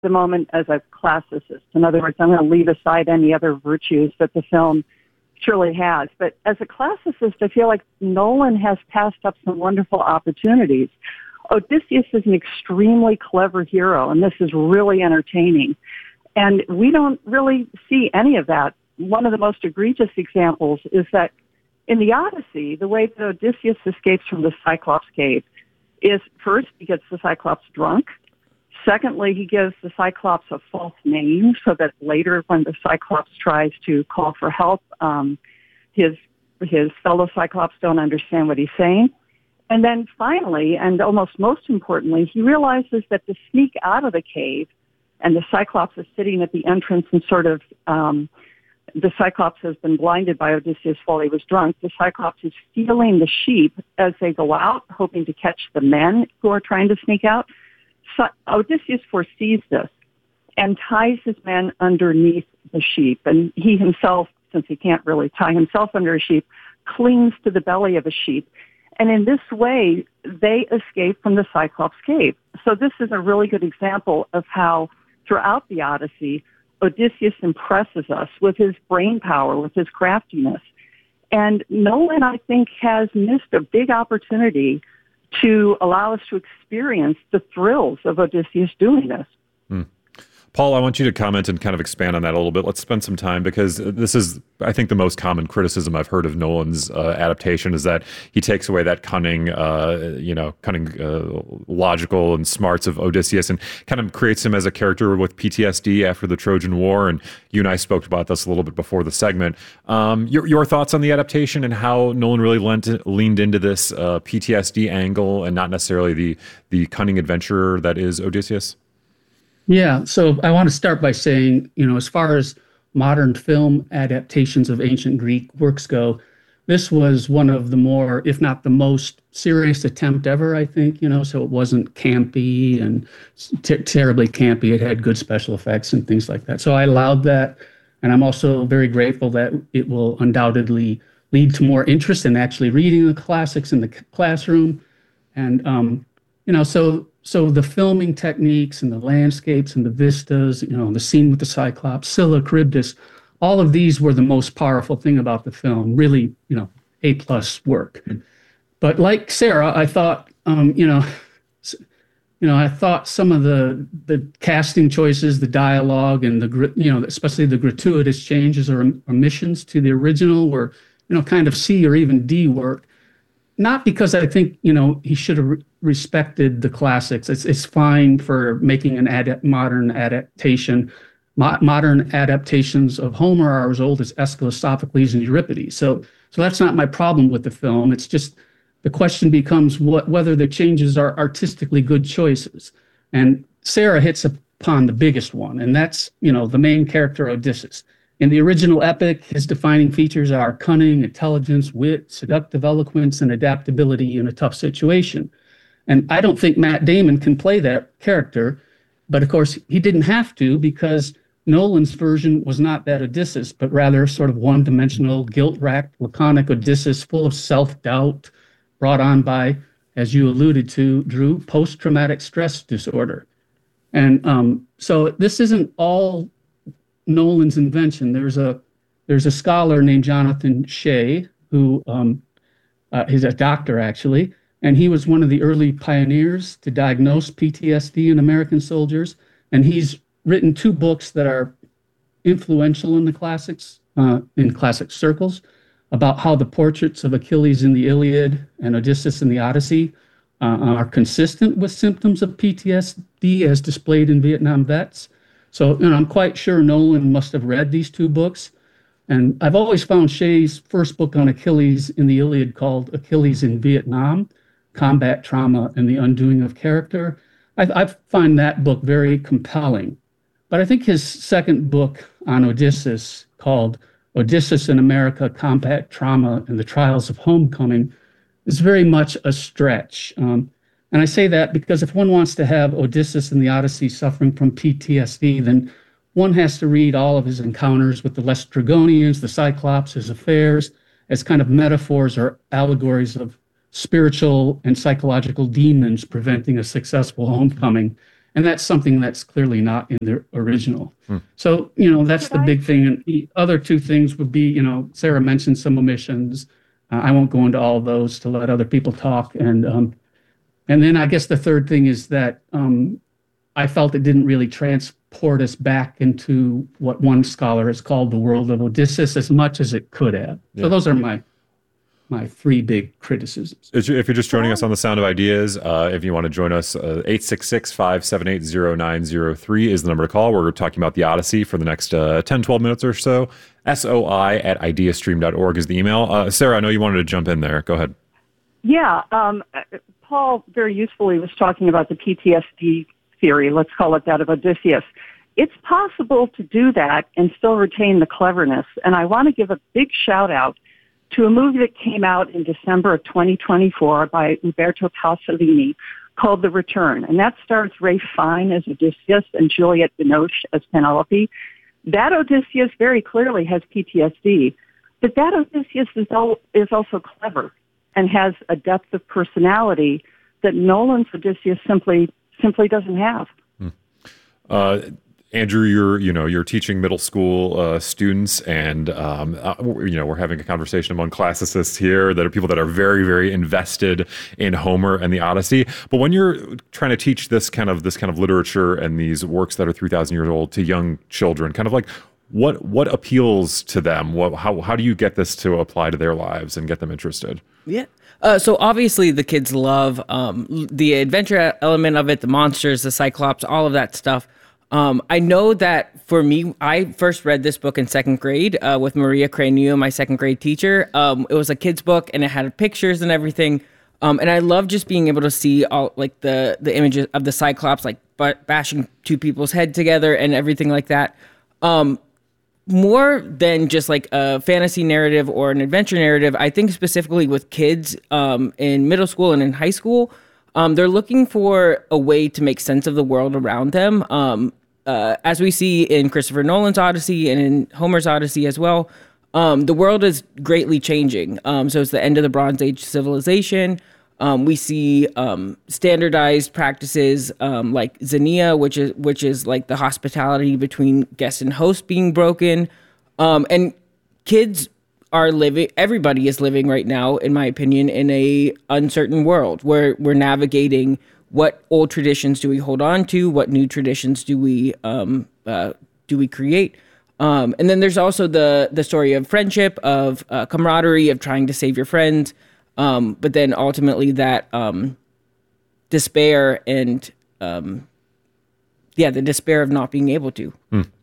the moment as a classicist. In other words, I'm going to leave aside any other virtues that the film surely has. But as a classicist, I feel like Nolan has passed up some wonderful opportunities. Odysseus is an extremely clever hero, and this is really entertaining. And we don't really see any of that. One of the most egregious examples is that in the Odyssey, the way that Odysseus escapes from the Cyclops cave is, first, he gets the Cyclops drunk. Secondly, he gives the Cyclops a false name so that later when the Cyclops tries to call for help, his fellow Cyclops don't understand what he's saying. And then finally, and almost most importantly, he realizes that to sneak out of the cave, and the Cyclops is sitting at the entrance and sort of, the Cyclops has been blinded by Odysseus while he was drunk. The Cyclops is stealing the sheep as they go out, hoping to catch the men who are trying to sneak out. So Odysseus foresees this and ties his men underneath the sheep. And he himself, since he can't really tie himself under a sheep, clings to the belly of a sheep. And in this way, they escape from the Cyclops cave. So this is a really good example of how throughout the Odyssey, Odysseus impresses us with his brain power, with his craftiness. And Nolan, I think, has missed a big opportunity to allow us to experience the thrills of Odysseus doing this. Paul, I want you to comment and kind of expand on that a little bit. Let's spend some time, because this is, I think, the most common criticism I've heard of Nolan's adaptation is that he takes away that cunning, logical and smarts of Odysseus and kind of creates him as a character with PTSD after the Trojan War. And you and I spoke about this a little bit before the segment. Your thoughts on the adaptation and how Nolan really leaned into this PTSD angle and not necessarily the cunning adventurer that is Odysseus? Yeah, so I want to start by saying, as far as modern film adaptations of ancient Greek works go, this was one of the more, if not the most serious attempt ever, I think, so it wasn't campy and terribly campy. It had good special effects and things like that. So I allowed that, and I'm also very grateful that it will undoubtedly lead to more interest in actually reading the classics in the classroom. And, So the filming techniques and the landscapes and the vistas, the scene with the Cyclops, Scylla, Charybdis, all of these were the most powerful thing about the film, really, A+ work. But like Sarah, I thought, I thought some of the casting choices, the dialogue and especially the gratuitous changes or omissions to the original were, kind of C or even D work. Not because I think, he should have respected the classics. It's fine for making an modern adaptation. Modern adaptations of Homer are as old as Aeschylus, Sophocles, and Euripides. So that's not my problem with the film. It's just the question becomes whether the changes are artistically good choices. And Sarah hits upon the biggest one, and that's, the main character, Odysseus. In the original epic, his defining features are cunning, intelligence, wit, seductive eloquence, and adaptability in a tough situation. And I don't think Matt Damon can play that character, but of course he didn't have to, because Nolan's version was not that Odysseus, but rather sort of one-dimensional, guilt-racked, laconic Odysseus full of self-doubt, brought on by, as you alluded to, Drew, post-traumatic stress disorder. And so this isn't all Nolan's invention. There's a scholar named Jonathan Shea who he's a doctor actually, and he was one of the early pioneers to diagnose PTSD in American soldiers. And he's written 2 books that are influential in the classics, in classic circles, about how the portraits of Achilles in the Iliad and Odysseus in the Odyssey are consistent with symptoms of PTSD as displayed in Vietnam vets. So, I'm quite sure Nolan must have read these 2 books. And I've always found Shea's first book on Achilles in the Iliad, called Achilles in Vietnam, Combat Trauma and the Undoing of Character. I find that book very compelling. But I think his second book on Odysseus, called Odysseus in America, Combat Trauma and the Trials of Homecoming, is very much a stretch. And I say that because if one wants to have Odysseus in the Odyssey suffering from PTSD, then one has to read all of his encounters with the Laestrygonians, the Cyclops, his affairs, as kind of metaphors or allegories of spiritual and psychological demons preventing a successful homecoming. And that's something that's clearly not in the original. So, you know, that's the big thing. And the other two things would be, you know, Sarah mentioned some omissions. I won't go into all of those to let other people talk. And then I guess the third thing is that I felt it didn't really transport us back into what one scholar has called the world of Odysseus as much as it could have. Yeah. So those are my three big criticisms. If you're just joining us on The Sound of Ideas, if you want to join us, 866-578-0903 is the number to call. We're talking about the Odyssey for the next 10, 12 minutes or so. SOI@ideastream.org is the email. Sarah, I know you wanted to jump in there. Go ahead. Yeah. Paul very usefully was talking about the PTSD theory, let's call it that, of Odysseus. It's possible to do that and still retain the cleverness. And I want to give a big shout out to a movie that came out in December of 2024 by Umberto Pasolini called The Return. And that stars Ralph Fiennes as Odysseus and Juliette Binoche as Penelope. That Odysseus very clearly has PTSD, but that Odysseus is also clever and has a depth of personality that Nolan's Odysseus simply doesn't have. Andrew, you're teaching middle school students, and we're having a conversation among classicists here that are people that are very, very invested in Homer and the Odyssey. But when you're trying to teach this kind of literature and these works that are 3,000 years old to young children, kind of like what appeals to them? How do you get this to apply to their lives and get them interested? Yeah. So obviously the kids love the adventure element of it, the monsters, the Cyclops, all of that stuff. I know that for me, I first read this book in second grade with Maria Cranew, my second grade teacher. It was a kid's book and it had pictures and everything. And I love just being able to see all like the images of the Cyclops, like bashing two people's head together and everything like that. More than just like a fantasy narrative or an adventure narrative, I think specifically with kids in middle school and in high school, they're looking for a way to make sense of the world around them. As we see in Christopher Nolan's Odyssey and in Homer's Odyssey as well, the world is greatly changing. So it's the end of the Bronze Age civilization. We see standardized practices like Xenia, which is like the hospitality between guest and host being broken. And kids are living, everybody is living right now, in my opinion, in a uncertain world where we're navigating what old traditions do we hold on to, what new traditions do we create. And then there's also the story of friendship, of camaraderie, of trying to save your friends. But then ultimately that despair and the despair of not being able to.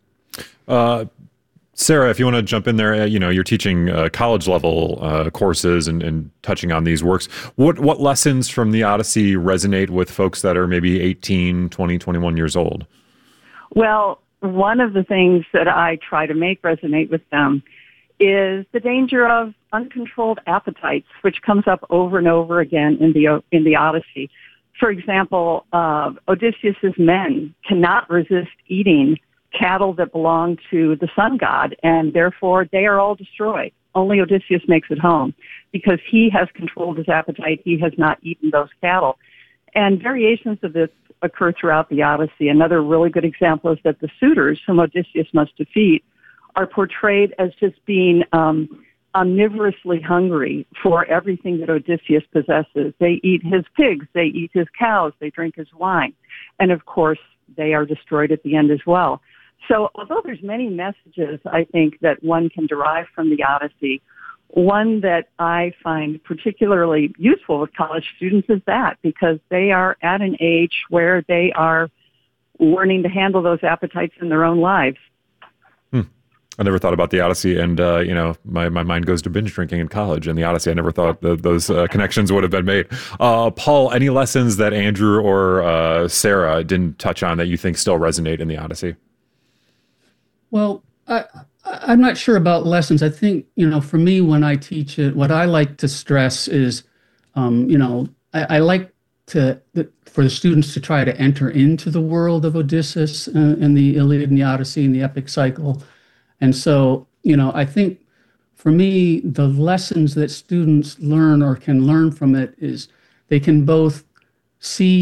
Sarah, if you want to jump in there, you're teaching college level courses and touching on these works. What lessons from the Odyssey resonate with folks that are maybe 18, 20, 21 years old? Well, one of the things that I try to make resonate with them is the danger of uncontrolled appetites, which comes up over and over again in the Odyssey. For example, Odysseus's men cannot resist eating cattle that belong to the sun god, and therefore they are all destroyed. Only Odysseus makes it home because he has controlled his appetite. He has not eaten those cattle. And variations of this occur throughout the Odyssey. Another really good example is that the suitors whom Odysseus must defeat are portrayed as just being omnivorously hungry for everything that Odysseus possesses. They eat his pigs, they eat his cows, they drink his wine. And of course, they are destroyed at the end as well. So although there's many messages, I think, that one can derive from the Odyssey, one that I find particularly useful with college students is that, because they are at an age where they are learning to handle those appetites in their own lives. I never thought about the Odyssey, and my mind goes to binge drinking in college and the Odyssey. I never thought those connections would have been made. Paul, any lessons that Andrew or Sarah didn't touch on that you think still resonate in the Odyssey? Well, I'm not sure about lessons. I think, for me, when I teach it, what I like to stress is, I like for the students to try to enter into the world of Odysseus and the Iliad and the Odyssey and the epic cycle. And so, I think for me, the lessons that students learn or can learn from it is they can both see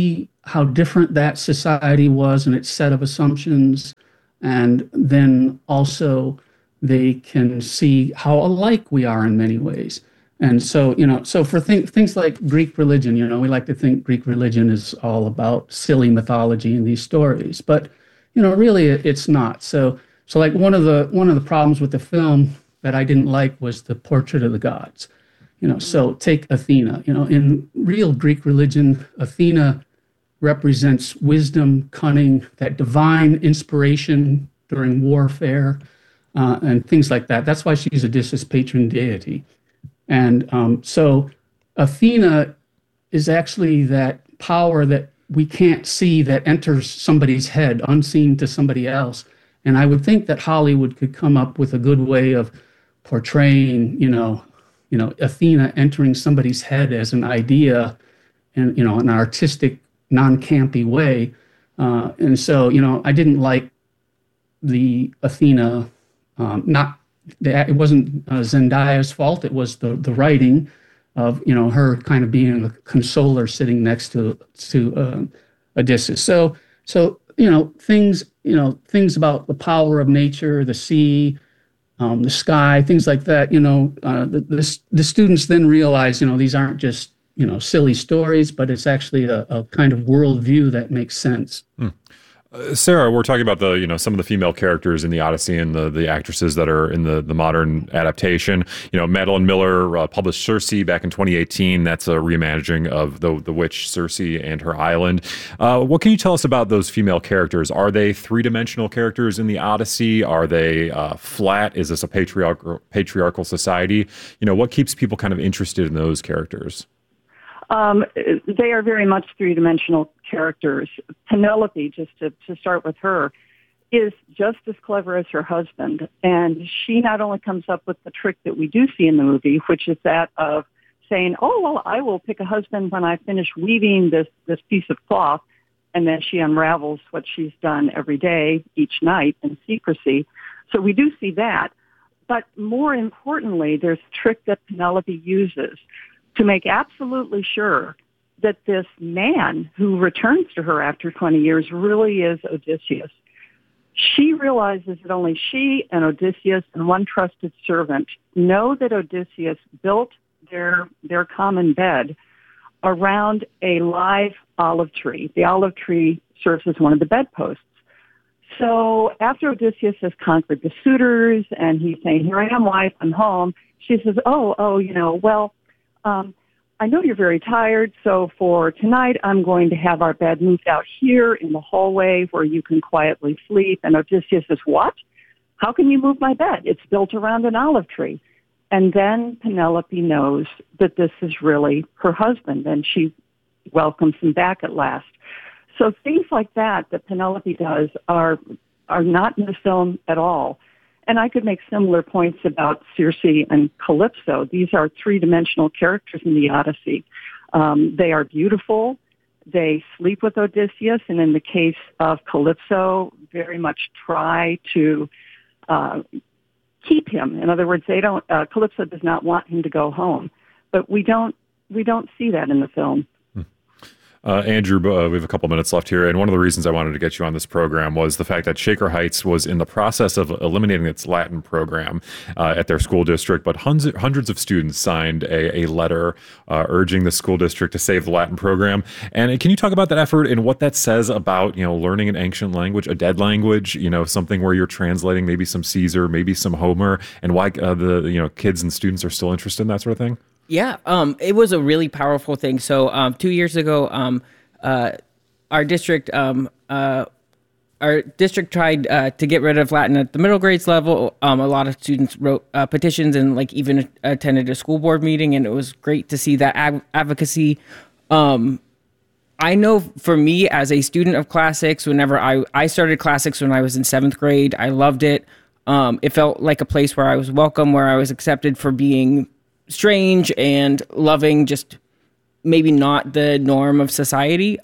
how different that society was and its set of assumptions, and then also they can see how alike we are in many ways. And so, so for things like Greek religion, we like to think Greek religion is all about silly mythology in these stories, but really it's not. So like one of the problems with the film that I didn't like was the portrait of the gods. So take Athena. In real Greek religion, Athena represents wisdom, cunning, that divine inspiration during warfare, and things like that. That's why she's Odysseus' patron deity. And so Athena is actually that power that we can't see that enters somebody's head, unseen to somebody else. And I would think that Hollywood could come up with a good way of portraying, Athena entering somebody's head as an idea in, an artistic, non-campy way. And so, I didn't like the Athena, it wasn't Zendaya's fault. It was the writing of, her kind of being a consoler sitting next to Odysseus. So, things about the power of nature, the sea, the sky, things like that, the students then realize, these aren't just, silly stories, but it's actually a kind of worldview that makes sense. Sarah, we're talking about the, some of the female characters in the Odyssey and the actresses that are in the modern adaptation. Madeline Miller published Circe back in 2018. That's a reimagining of the witch Circe and her island. What can you tell us about those female characters? Are they three-dimensional characters in the Odyssey? Are they flat? Is this a patriarchal society? What keeps people kind of interested in those characters? They are very much three-dimensional characters. Penelope, just to start with her, is just as clever as her husband. And she not only comes up with the trick that we do see in the movie, which is that of saying, oh, well, I will pick a husband when I finish weaving this piece of cloth. And then she unravels what she's done every day, each night in secrecy. So we do see that. But more importantly, there's a trick that Penelope uses to make absolutely sure that this man who returns to her after 20 years really is Odysseus. She realizes that only she and Odysseus and one trusted servant know that Odysseus built their common bed around a live olive tree. The olive tree serves as one of the bedposts. So after Odysseus has conquered the suitors and he's saying, here I am, wife, I'm home, she says, I know you're very tired, so for tonight I'm going to have our bed moved out here in the hallway where you can quietly sleep. And Odysseus says, what? How can you move my bed? It's built around an olive tree. And then Penelope knows that this is really her husband, and she welcomes him back at last. So things like that Penelope does are not in the film at all. And I could make similar points about Circe and Calypso. These are three-dimensional characters in the Odyssey. They are beautiful. They sleep with Odysseus, and in the case of Calypso, very much try to keep him. In other words, Calypso does not want him to go home. But we don't see that in the film. Andrew, we have a couple minutes left here, and one of the reasons I wanted to get you on this program was the fact that Shaker Heights was in the process of eliminating its Latin program at their school district, but hundreds of students signed a letter urging the school district to save the Latin program. And can you talk about that effort and what that says about, learning an ancient language, a dead language, something where you're translating maybe some Caesar, maybe some Homer, and why the kids and students are still interested in that sort of thing? Yeah, it was a really powerful thing. So 2 years ago, our district tried to get rid of Latin at the middle grades level. A lot of students wrote petitions and even attended a school board meeting, and it was great to see that advocacy. I know for me as a student of classics, whenever I started classics when I was in 7th grade, I loved it. It felt like a place where I was welcome, where I was accepted for being strange and loving, just maybe not the norm of society.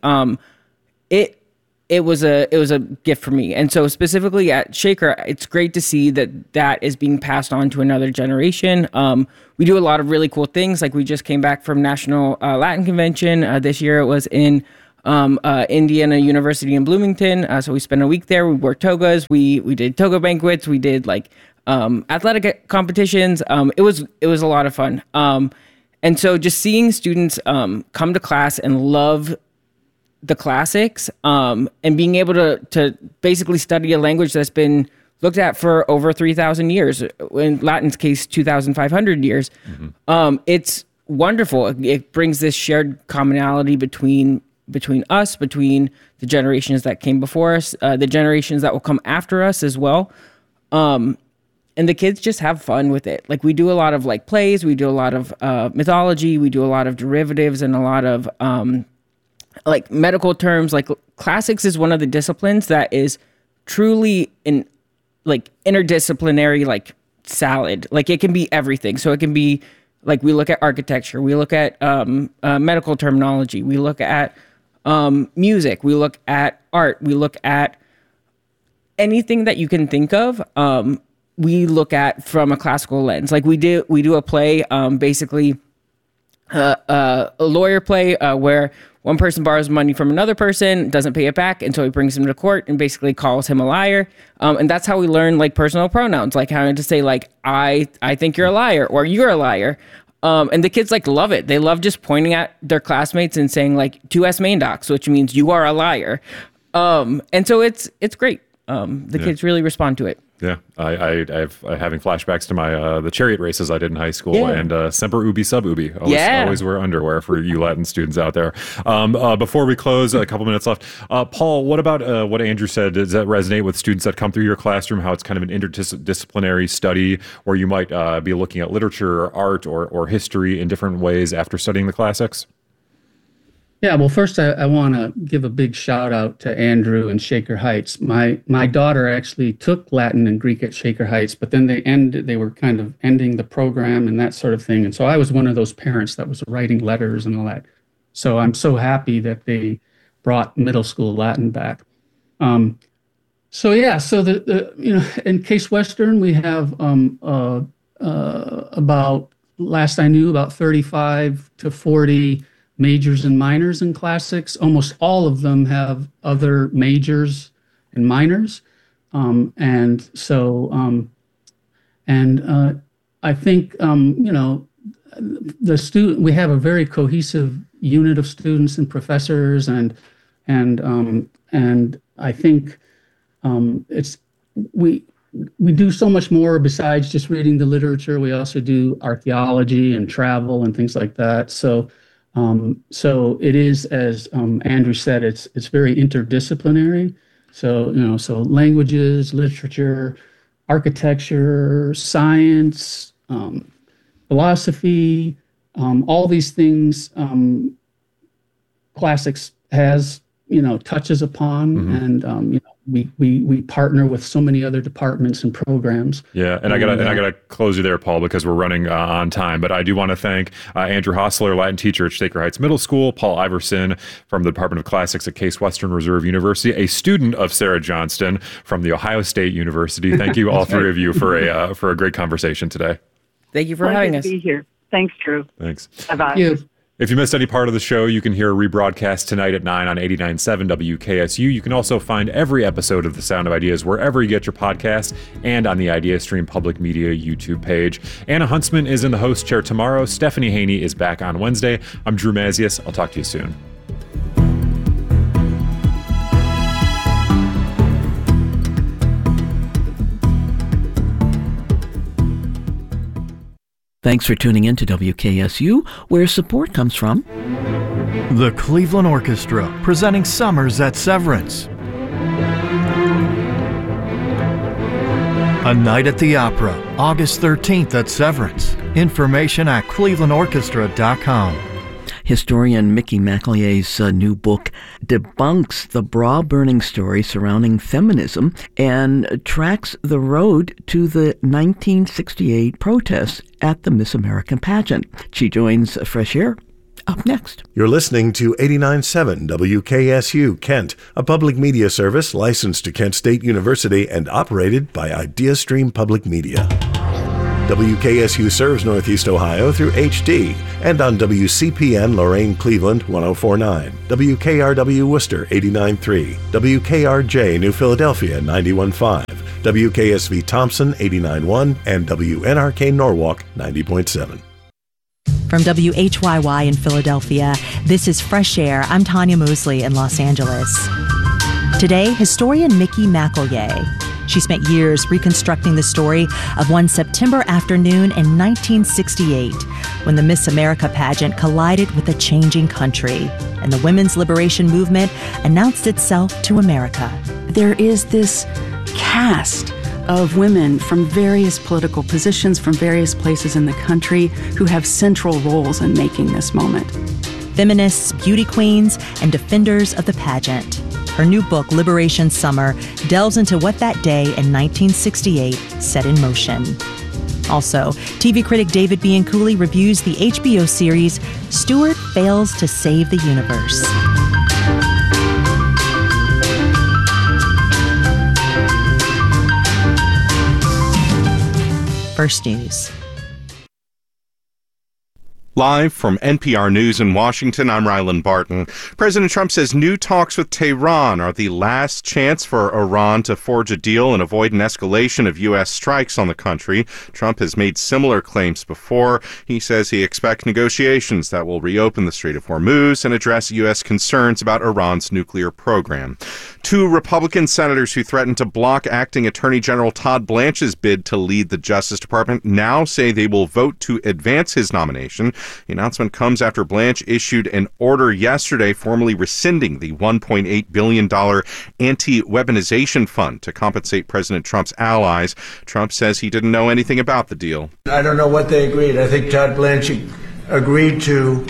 It was a gift for me. And so specifically at Shaker, it's great to see that is being passed on to another generation. We do a lot of really cool things. Like we just came back from National Latin Convention. This year it was in Indiana University in Bloomington. So we spent a week there. We wore togas. We did toga banquets. We did like athletic competitions. It was a lot of fun. And so just seeing students come to class and love the classics, and being able to basically study a language that's been looked at for over 3,000 years, in Latin's case, 2,500 years. It's wonderful. It brings this shared commonality between us, between the generations that came before us, the generations that will come after us as well. And the kids just have fun with it. Like, we do a lot of like plays, we do a lot of mythology, we do a lot of derivatives, and a lot of like medical terms. Like, classics is one of the disciplines that is truly interdisciplinary, like salad. Like, it can be everything. So it can be like, we look at architecture, we look at medical terminology, we look at music, we look at art, we look at anything that you can think of. We look at from a classical lens. Like, we do a play, basically a lawyer play, where one person borrows money from another person, doesn't pay it back, and so he brings him to court and basically calls him a liar. And that's how we learn like personal pronouns, like how to say like, I think you're a liar, or you're a liar. And the kids like love it. They love just pointing at their classmates and saying like, tu es main dox, which means you are a liar. And so it's great. The kids really respond to it. Yeah, I'm having flashbacks to my the chariot races I did in high school, and semper ubi sub ubi. Always wear underwear for you Latin students out there. Before we close, a couple minutes left. Paul, what about what Andrew said? Does that resonate with students that come through your classroom? How it's kind of an interdisciplinary study, where you might be looking at literature, or art, or history in different ways after studying the classics? Yeah, well, first I want to give a big shout out to Andrew and Shaker Heights. My daughter actually took Latin and Greek at Shaker Heights, but then they were kind of ending the program and that sort of thing. And so I was one of those parents that was writing letters and all that. So I'm so happy that they brought middle school Latin back. So the in Case Western we have about, last I knew, about 35 to 40 majors and minors in classics. Almost all of them have other majors and minors. I think, we have a very cohesive unit of students and professors, and I think we do so much more besides just reading the literature. We also do archaeology and travel and things like that. So it is, as Andrew said, it's very interdisciplinary. So languages, literature, architecture, science, philosophy, all these things, classics has, touches upon, and we partner with so many other departments and programs. Yeah, and I gotta close you there, Paul, because we're running on time. But I do want to thank Andrew Hostler, Latin teacher at Shaker Heights Middle School, Paul Iverson from the Department of Classics at Case Western Reserve University, a student of Sarah Johnston from the Ohio State University. Thank you, all three of you, for a great conversation today. Thank you for having us. To be here. Thanks, Drew. Thanks. Bye-bye. Thank you. If you missed any part of the show, you can hear a rebroadcast tonight at 9 on 89.7 WKSU. You can also find every episode of The Sound of Ideas wherever you get your podcasts and on the IdeaStream Public Media YouTube page. Anna Huntsman is in the host chair tomorrow. Stephanie Haney is back on Wednesday. I'm Drew Mazius. I'll talk to you soon. Thanks for tuning in to WKSU, where support comes from the Cleveland Orchestra, presenting Summers at Severance. A Night at the Opera, August 13th at Severance. Information at clevelandorchestra.com. Historian Mickey McAlea's new book debunks the bra-burning story surrounding feminism and tracks the road to the 1968 protests at the Miss American pageant. She joins Fresh Air up next. You're listening to 89.7 WKSU Kent, a public media service licensed to Kent State University and operated by IdeaStream Public Media. WKSU serves Northeast Ohio through HD and on WCPN Lorain Cleveland 104.9, WKRW Worcester 89.3, WKRJ New Philadelphia 91.5, WKSV Thompson 89.1, and WNRK Norwalk 90.7. From WHYY in Philadelphia, this is Fresh Air. I'm Tanya Mosley in Los Angeles. Today, historian Mickey McElhiey. She spent years reconstructing the story of one September afternoon in 1968 when the Miss America pageant collided with a changing country and the women's liberation movement announced itself to America. There is this cast of women from various political positions, from various places in the country, who have central roles in making this moment. Feminists, beauty queens, and defenders of the pageant. Her new book, Liberation Summer, delves into what that day in 1968 set in motion. Also, TV critic David Bianculli reviews the HBO series Stewart Fails to Save the Universe. First News. Live from NPR News in Washington, I'm Ryland Barton. President Trump says new talks with Tehran are the last chance for Iran to forge a deal and avoid an escalation of U.S. strikes on the country. Trump has made similar claims before. He says he expects negotiations that will reopen the Strait of Hormuz and address U.S. concerns about Iran's nuclear program. Two Republican senators who threatened to block acting Attorney General Todd Blanche's bid to lead the Justice Department now say they will vote to advance his nomination. The announcement comes after Blanche issued an order yesterday formally rescinding the $1.8 billion anti-weaponization fund to compensate President Trump's allies. Trump says he didn't know anything about the deal. I don't know what they agreed. I think Todd Blanche agreed to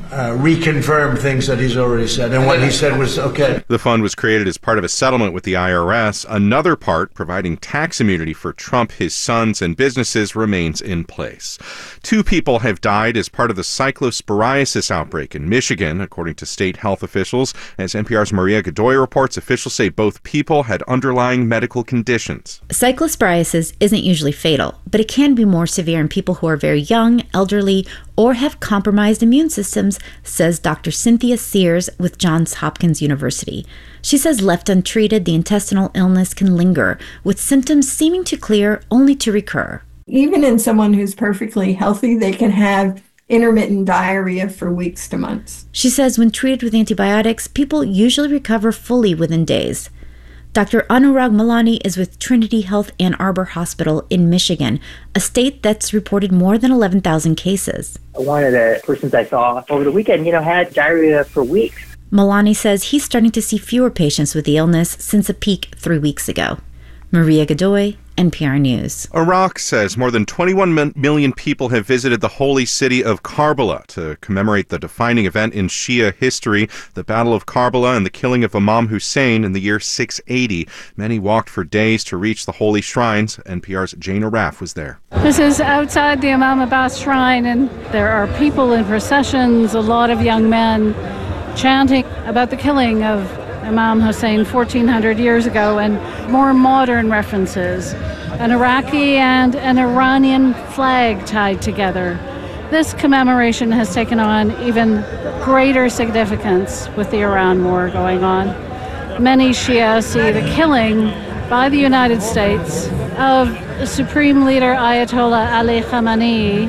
reconfirm things that he's already said, and what he said was okay. The fund was created as part of a settlement with the IRS. Another part, providing tax immunity for Trump, his sons, and businesses, remains in place. 2 people have died as part of the cyclosporiasis outbreak in Michigan, according to state health officials. As NPR's Maria Godoy reports, officials say both people had underlying medical conditions. Cyclosporiasis isn't usually fatal, but it can be more severe in people who are very young, elderly, or have compromised immune systems, says Dr. Cynthia Sears with Johns Hopkins University. She says left untreated, the intestinal illness can linger, with symptoms seeming to clear only to recur. Even in someone who's perfectly healthy, they can have intermittent diarrhea for weeks to months. She says when treated with antibiotics, people usually recover fully within days. Dr. Anurag Malani is with Trinity Health Ann Arbor Hospital in Michigan, a state that's reported more than 11,000 cases. One of the persons I saw over the weekend, had diarrhea for weeks. Malani says he's starting to see fewer patients with the illness since a peak 3 weeks ago. Maria Godoy, NPR News. Iraq says more than 21 million people have visited the holy city of Karbala to commemorate the defining event in Shia history, the Battle of Karbala and the killing of Imam Hussein in the year 680. Many walked for days to reach the holy shrines. NPR's Jane Araf was there. This is outside the Imam Abbas shrine, and there are people in processions, a lot of young men chanting about the killing of Imam Hussein 1,400 years ago, and more modern references, an Iraqi and an Iranian flag tied together. This commemoration has taken on even greater significance with the Iran war going on. Many Shia see the killing by the United States of Supreme Leader Ayatollah Ali Khamenei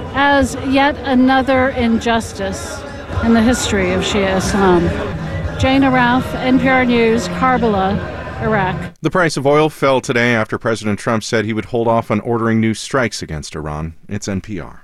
as yet another injustice in the history of Shia Islam. Jane Araf, NPR News, Karbala, Iraq. The price of oil fell today after President Trump said he would hold off on ordering new strikes against Iran. It's NPR.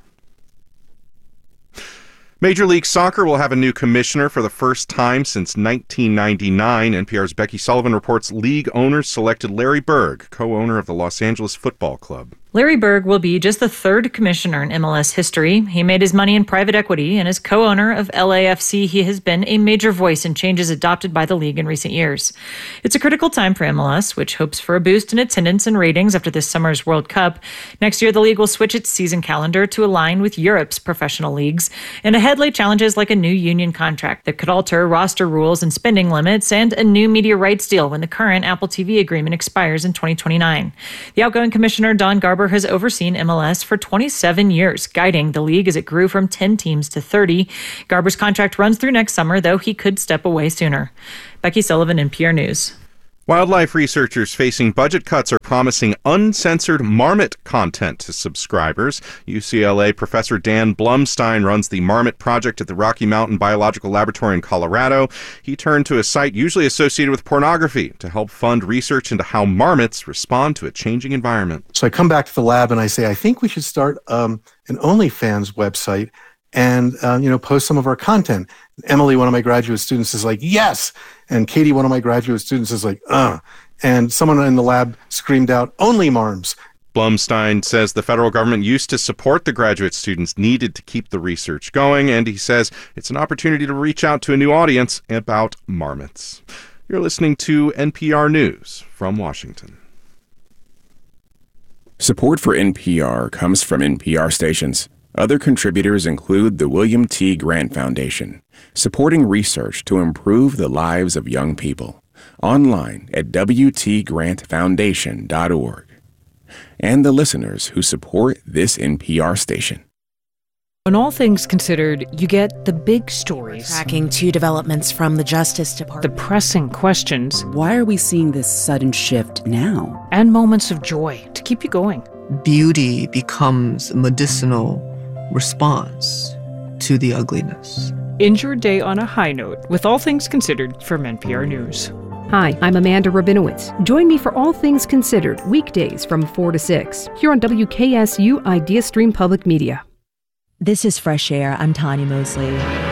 Major League Soccer will have a new commissioner for the first time since 1999. NPR's Becky Sullivan reports league owners selected Larry Berg, co-owner of the Los Angeles Football Club. Larry Berg will be just the 3rd commissioner in MLS history. He made his money in private equity, and as co-owner of LAFC, he has been a major voice in changes adopted by the league in recent years. It's a critical time for MLS, which hopes for a boost in attendance and ratings after this summer's World Cup. Next year, the league will switch its season calendar to align with Europe's professional leagues, and ahead lay challenges like a new union contract that could alter roster rules and spending limits, and a new media rights deal when the current Apple TV agreement expires in 2029. The outgoing commissioner, Don Garber, Garber has overseen MLS for 27 years, guiding the league as it grew from 10 teams to 30. Garber's contract runs through next summer, though he could step away sooner. Becky Sullivan, NPR News. Wildlife researchers facing budget cuts are promising uncensored marmot content to subscribers. UCLA professor Dan Blumstein runs the Marmot Project at the Rocky Mountain Biological Laboratory in Colorado. He turned to a site usually associated with pornography to help fund research into how marmots respond to a changing environment. So I come back to the lab and I say, I think we should start an OnlyFans website and post some of our content. Emily, one of my graduate students, is like, yes. And Katie, one of my graduate students, is like, And someone in the lab screamed out, only marms. Blumstein says the federal government used to support the graduate students needed to keep the research going, and he says it's an opportunity to reach out to a new audience about marmots. You're listening to NPR News from Washington. Support for NPR comes from NPR stations. Other contributors include the William T. Grant Foundation, supporting research to improve the lives of young people. Online at wtgrantfoundation.org. And the listeners who support this NPR station. When all things considered, you get the big stories. Tracking 2 developments from the Justice Department. The pressing questions. Why are we seeing this sudden shift now? And moments of joy to keep you going. Beauty becomes a medicinal response to the ugliness. End your day on a high note with All Things Considered from NPR News. Hi, I'm Amanda Rabinowitz. Join me for All Things Considered, weekdays from 4 to 6, here on WKSU Idea Stream Public Media. This is Fresh Air. I'm Tanya Mosley.